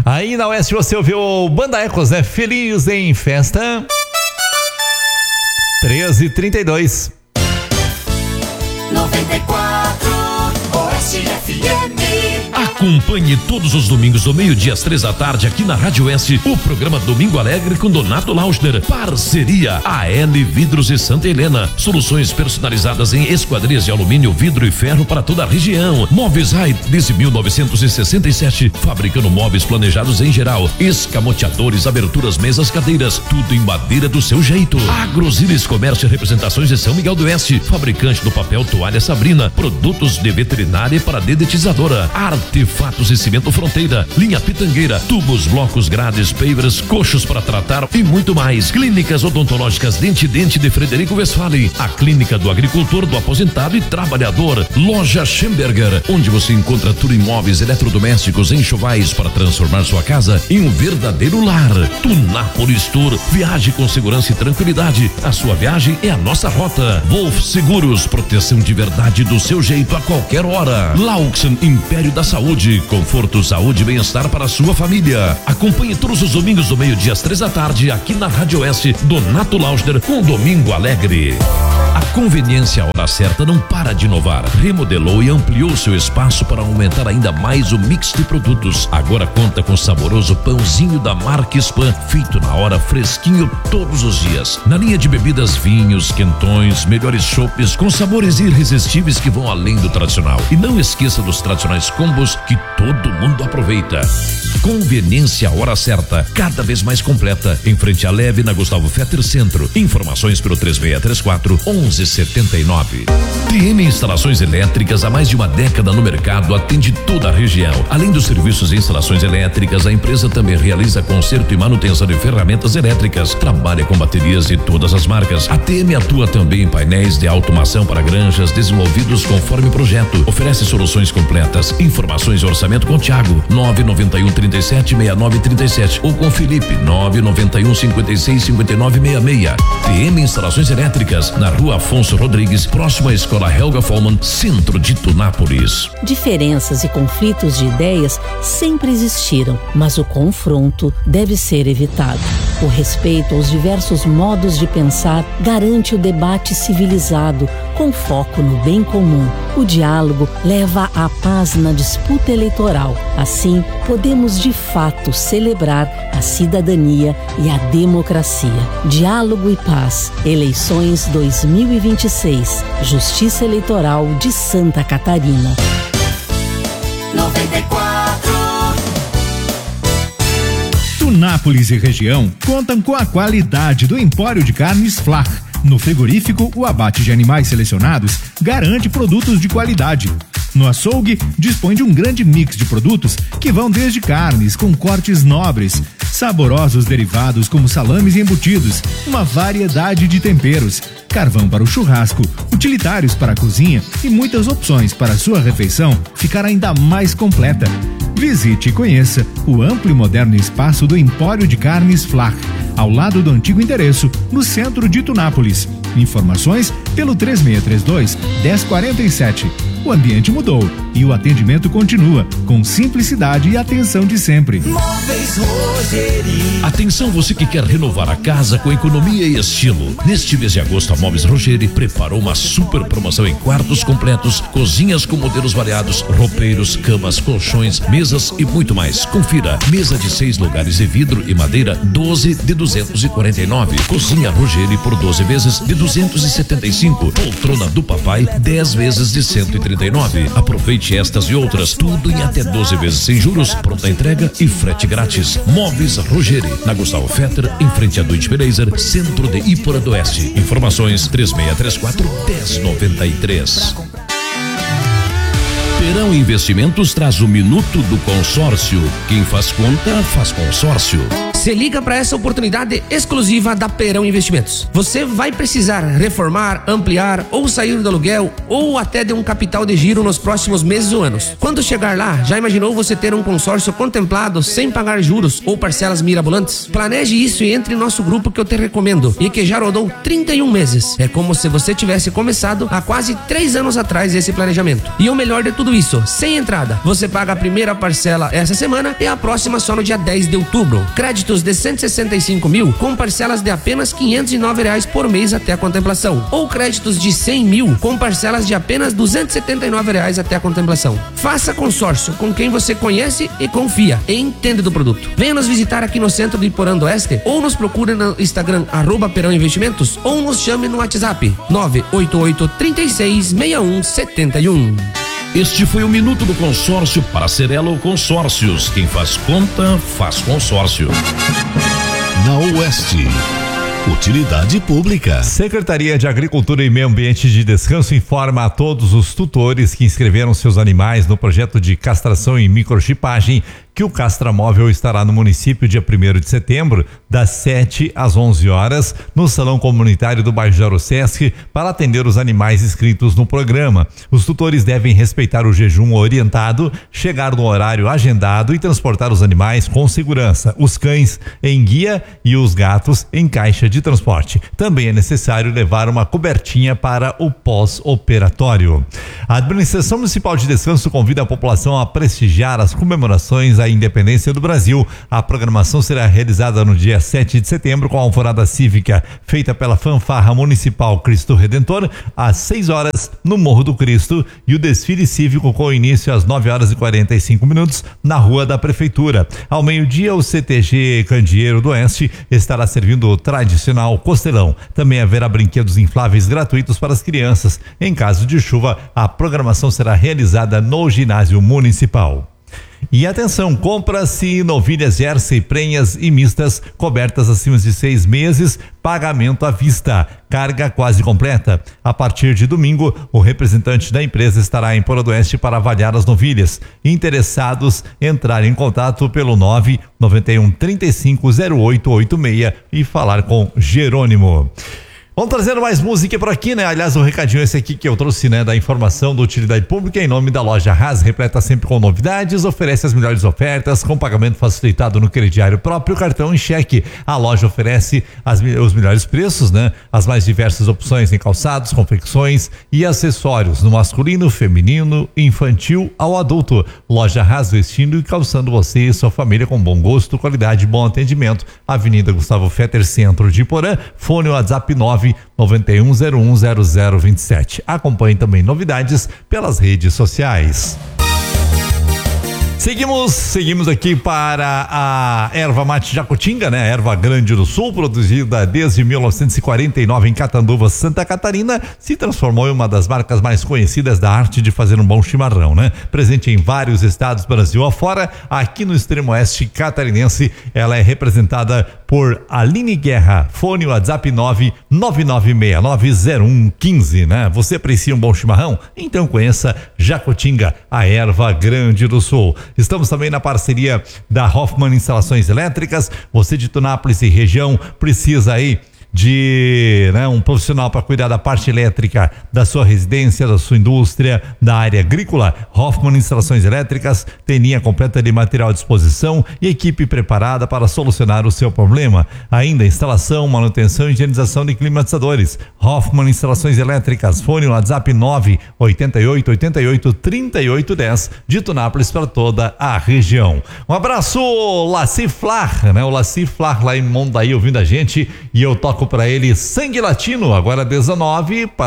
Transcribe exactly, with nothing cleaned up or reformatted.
Aí na Oeste você ouviu Banda Ecos, né? Feliz em Festa. treze e trinta e dois. noventa e quatro Oeste F M. Acompanhe todos os domingos do meio-dia às três da tarde aqui na Rádio Oeste o programa Domingo Alegre com Donato Lauschner. Parceria A L Vidros e Santa Helena. Soluções personalizadas em esquadrias de alumínio, vidro e ferro para toda a região. Móveis Rai desde mil novecentos e sessenta e sete, fabricando móveis planejados em geral, escamoteadores, aberturas, mesas, cadeiras, tudo em madeira do seu jeito. Agrozilis Comércio e Representações de São Miguel do Oeste, fabricante do papel Toalha Sabrina, produtos de veterinária para dedetizadora, artefatos e cimento Fronteira, linha Pitangueira, tubos, blocos, grades, pavers, coxos para tratar e muito mais. Clínicas odontológicas Dente Dente de Frederico Westphalen, a clínica do agricultor, do aposentado e trabalhador. Loja Schemberger, onde você encontra tudo em móveis, eletrodomésticos, enxovais para transformar sua casa em um verdadeiro lar. Tunápolis Tour, viaje com segurança e tranquilidade. A sua viagem é a nossa rota. Wolf Seguros, proteção de verdade do seu jeito a qualquer hora. Lauxen Império da Saúde, conforto, saúde e bem-estar para a sua família. Acompanhe todos os domingos do meio-dia às três da tarde aqui na Rádio Oeste, Donato Lauschner com Domingo Alegre. A Conveniência Hora Certa não para de inovar. Remodelou e ampliou seu espaço para aumentar ainda mais o mix de produtos. Agora conta com o saboroso pãozinho da marca Spam, feito na hora, fresquinho todos os dias. Na linha de bebidas, vinhos, quentões, melhores chopes com sabores irresistíveis que vão além do tradicional. E não esqueça dos tradicionais combos que todo mundo aproveita. Conveniência Hora Certa, cada vez mais completa, em frente à Leve, na Gustavo Fetter Centro. Informações pelo três seis três quatro, um um sete nove. T M Instalações Elétricas, há mais de uma década no mercado, atende toda a região. Além dos serviços de instalações elétricas, a empresa também realiza conserto e manutenção de ferramentas elétricas. Trabalha com baterias de todas as marcas. A T M atua também em painéis de automação para granjas desenvolvidos conforme projeto. Oferece soluções completas. Informações e orçamento com Thiago, nove nove um, três sete, seis nove três sete, ou com Felipe, nove nove um, cinco seis, cinco nove seis seis. T M Instalações Elétricas, na Rua Afonso Rodrigues, próximo à Escola Helga Follmann, centro de Tunápolis. Diferenças e conflitos de ideias sempre existiram, mas o confronto deve ser evitado. O respeito aos diversos modos de pensar garante o debate civilizado, com foco no bem comum. O diálogo leva à paz na disputa eleitoral. Assim, podemos de fato celebrar a cidadania e a democracia. Diálogo e paz. Eleições dois mil e vinte e seis. Justiça Eleitoral de Santa Catarina. noventa e quatro. Tunápolis e região contam com a qualidade do Empório de Carnes Flach. No frigorífico, o abate de animais selecionados garante produtos de qualidade. No açougue, dispõe de um grande mix de produtos que vão desde carnes com cortes nobres, saborosos derivados como salames e embutidos, uma variedade de temperos, carvão para o churrasco, utilitários para a cozinha e muitas opções para a sua refeição ficar ainda mais completa. Visite e conheça o amplo e moderno espaço do Empório de Carnes Flach, ao lado do antigo endereço, no centro de Tunápolis. Informações pelo três seis três dois, um zero quatro sete. O ambiente mudou e o atendimento continua com simplicidade e atenção de sempre. Móveis Rogeri. Atenção, você que quer renovar a casa com economia e estilo. Neste mês de agosto, a Móveis Rogeri preparou uma super promoção em quartos completos, cozinhas com modelos variados, roupeiros, camas, colchões, mesas e muito mais. Confira: mesa de seis lugares de vidro e madeira, doze de duzentos e quarenta e nove. Cozinha Rogeri por doze vezes de duzentos e setenta e cinco. Poltrona do papai, dez vezes de cento e trinta e nove. Aproveite estas e outras, tudo em até doze vezes sem juros, pronta entrega e frete grátis. Móveis Rogeri, na Gustavo Fetter, em frente a Deutsche Laser, centro de Ípora do Oeste. Informações três seis três quatro, um zero nove três. Terão Investimentos traz o Minuto do Consórcio. Quem faz conta, faz consórcio. Se liga para essa oportunidade exclusiva da Perão Investimentos. Você vai precisar reformar, ampliar ou sair do aluguel ou até de um capital de giro nos próximos meses ou anos. Quando chegar lá, já imaginou você ter um consórcio contemplado sem pagar juros ou parcelas mirabolantes? Planeje isso e entre em nosso grupo que eu te recomendo e que já rodou trinta e um meses. É como se você tivesse começado há quase três anos atrás esse planejamento. E o melhor de tudo isso, sem entrada. Você paga a primeira parcela essa semana e a próxima só no dia dez de outubro. Créditos de cento e sessenta e cinco mil com parcelas de apenas quinhentos e nove reais por mês até a contemplação. Ou créditos de cem mil com parcelas de apenas duzentos e setenta e nove reais até a contemplação. Faça consórcio com quem você conhece e confia e entende do produto. Venha nos visitar aqui no centro de Iporã do Oeste ou nos procure no Instagram arroba Perão Investimentos ou nos chame no WhatsApp nove oito oito, três seis, seis um sete um. Este foi o Minuto do Consórcio para Cerelo Consórcios. Quem faz conta, faz consórcio. Na Oeste, utilidade pública. Secretaria de Agricultura e Meio Ambiente de Descanso informa a todos os tutores que inscreveram seus animais no projeto de castração e microchipagem que o castramóvel estará no município dia primeiro de setembro, das sete às onze horas, no Salão Comunitário do bairro Jarosesc, para atender os animais inscritos no programa. Os tutores devem respeitar o jejum orientado, chegar no horário agendado e transportar os animais com segurança, os cães em guia e os gatos em caixa de transporte. Também é necessário levar uma cobertinha para o pós-operatório. A Administração Municipal de Descanso convida a população a prestigiar as comemorações da independência do Brasil. A programação será realizada no dia sete de setembro com a alvorada cívica feita pela Fanfarra Municipal Cristo Redentor às seis horas no Morro do Cristo e o desfile cívico com início às nove horas e quarenta e cinco minutos na Rua da Prefeitura. Ao meio-dia, o C T G Candeeiro do Oeste estará servindo o tradicional costelão. Também haverá brinquedos infláveis gratuitos para as crianças. Em caso de chuva, a programação será realizada no ginásio municipal. E atenção, compra-se novilhas Jersey, prenhas e mistas cobertas acima de seis meses, pagamento à vista, carga quase completa. A partir de domingo, o representante da empresa estará em Iporã do Oeste para avaliar as novilhas. Interessados, entrar em contato pelo nove nove um, três cinco, zero oito oito seis e falar com Jerônimo. Vamos trazendo mais música por aqui, né? Aliás, o um recadinho esse aqui que eu trouxe, né? Da informação da utilidade pública em nome da loja Haas, repleta sempre com novidades, oferece as melhores ofertas, com pagamento facilitado no crediário próprio, cartão e cheque. A loja oferece as, os melhores preços, né? As mais diversas opções em calçados, confecções e acessórios, no masculino, feminino, infantil ao adulto. Loja Haas, vestindo e calçando você e sua família com bom gosto, qualidade e bom atendimento. Avenida Gustavo Fetter, centro de Iporã, fone WhatsApp nove nove um zero um zero zero dois sete. Acompanhe também novidades pelas redes sociais. Seguimos, seguimos aqui para a erva mate Jacutinga, né? Erva Grande do Sul, produzida desde mil novecentos e quarenta e nove em Catanduva, Santa Catarina, se transformou em uma das marcas mais conhecidas da arte de fazer um bom chimarrão, né? Presente em vários estados Brasil afora, aqui no extremo oeste catarinense, ela é representada por Aline Guerra, fone WhatsApp nove nove nove seis nove zero um um cinco, né? Você aprecia um bom chimarrão? Então conheça Jacutinga, a erva Grande do Sul. Estamos também na parceria da Hoffman Instalações Elétricas. Você de Tunápolis e região precisa aí de né, um profissional para cuidar da parte elétrica da sua residência, da sua indústria, da área agrícola. Hoffman Instalações Elétricas tem linha completa de material à disposição e equipe preparada para solucionar o seu problema. Ainda instalação, manutenção e higienização de climatizadores. Hoffman Instalações Elétricas, fone WhatsApp nove oito oito, oito oito, três oito um zero de Tunápolis para toda a região. Um abraço, Laci Flar, né? O Laci Flar lá em Mondaí ouvindo a gente, e eu toco para ele Sangue Latino, agora dezenove para